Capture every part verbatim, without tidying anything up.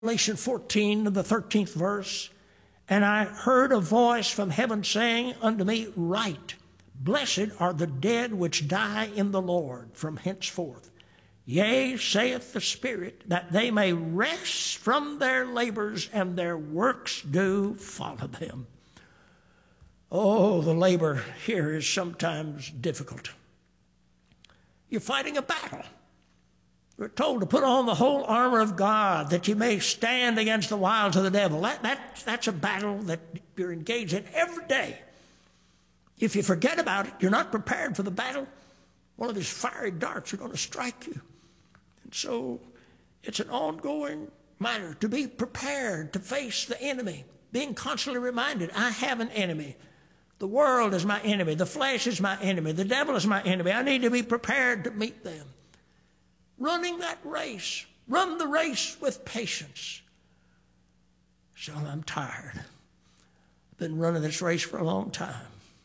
Revelation fourteen, the thirteenth verse, and I heard a voice from heaven saying unto me, Write, blessed are the dead which die in the Lord from henceforth. Yea, saith the Spirit, that they may rest from their labors, and their works do follow them. Oh, the labor here is sometimes difficult. You're fighting a battle. We're told to put on the whole armor of God that you may stand against the wiles of the devil. That, that, that's a battle that you're engaged in every day. If you forget about it, you're not prepared for the battle. One of his fiery darts are going to strike you. And so it's an ongoing matter to be prepared to face the enemy, being constantly reminded, I have an enemy. The world is my enemy. The flesh is my enemy. The devil is my enemy. I need to be prepared to meet them. Running that race. Run the race with patience. So I'm tired. I've been running this race for a long time.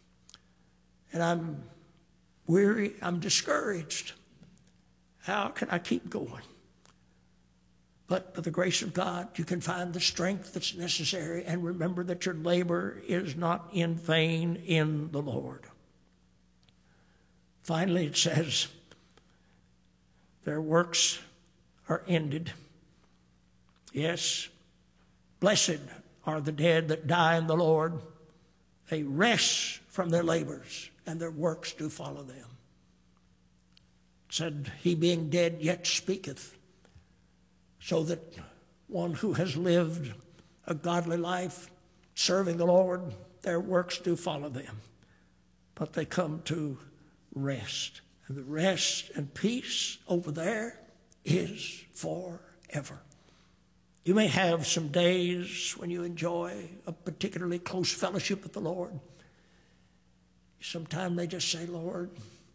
And I'm weary. I'm discouraged. How can I keep going? But by the grace of God, you can find the strength that's necessary. And remember that your labor is not in vain in the Lord. Finally, it says, their works are ended. Yes, blessed are the dead that die in the Lord. They rest from their labors, and their works do follow them. It said, he being dead yet speaketh, so that one who has lived a godly life, serving the Lord, their works do follow them. But they come to rest. And the rest and peace over there is forever. You may have some days when you enjoy a particularly close fellowship with the Lord. Sometimes they just say, Lord,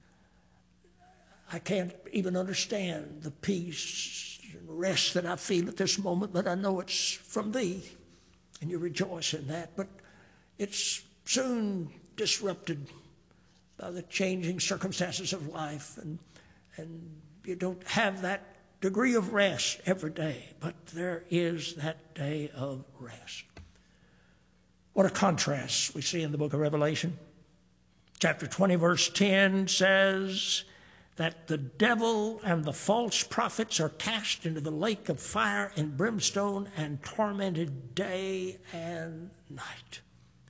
I can't even understand the peace and rest that I feel at this moment, but I know it's from thee, and you rejoice in that. But it's soon disrupted by the changing circumstances of life, and, and you don't have that degree of rest every day, but there is that day of rest. What a contrast we see in the book of Revelation. Chapter twenty, verse ten says that the devil and the false prophets are cast into the lake of fire and brimstone and tormented day and night.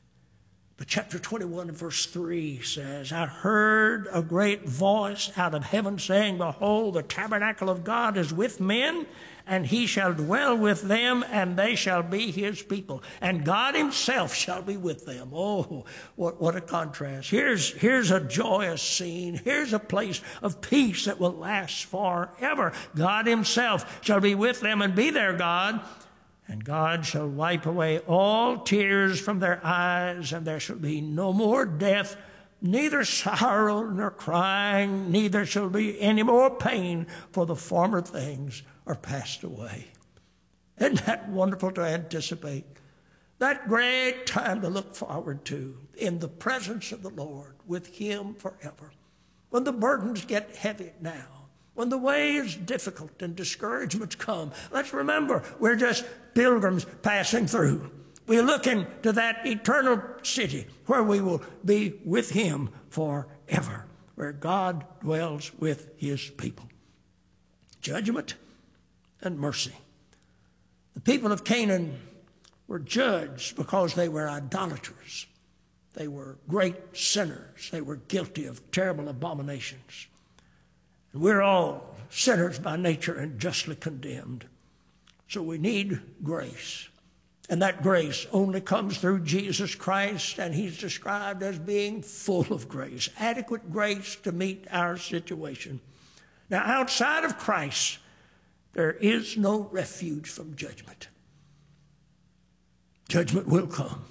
But chapter twenty-one, verse three says, I heard a great voice out of heaven saying, Behold, the tabernacle of God is with men, and he shall dwell with them, and they shall be his people. And God himself shall be with them. Oh, what, what a contrast. Here's, here's a joyous scene. Here's a place of peace that will last forever. God himself shall be with them and be their God. And God shall wipe away all tears from their eyes, and there shall be no more death, neither sorrow nor crying, neither shall be any more pain, for the former things are passed away. Isn't that wonderful to anticipate? That great time to look forward to in the presence of the Lord with him forever. When the burdens get heavy now, when the way is difficult and discouragements come, let's remember we're just pilgrims passing through. We're looking to that eternal city where we will be with him forever, where God dwells with his people. Judgment and mercy. The people of Canaan were judged because they were idolaters. They were great sinners. They were guilty of terrible abominations. And we're all sinners by nature and justly condemned. So we need grace. And that grace only comes through Jesus Christ, and he's described as being full of grace, adequate grace to meet our situation. Now, outside of Christ, there is no refuge from judgment. Judgment will come.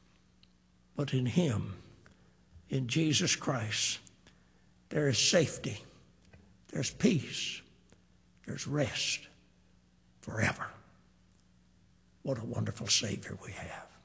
But in him, in Jesus Christ, there is safety. There's peace. There's rest forever. What a wonderful Savior we have.